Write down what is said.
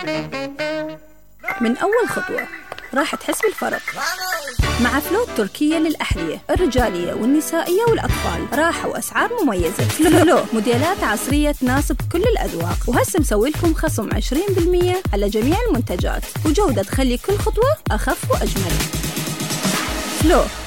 من أول خطوة راح تحس بالفرق. مع فلو التركية للأحذية الرجالية والنسائية والأطفال، راحة وأسعار مميزة. فلو موديلات عصرية تناسب كل الأذواق، وهسه مسوي لكم خصم 20% على جميع المنتجات، وجودة تخلي كل خطوة أخف وأجمل. فلو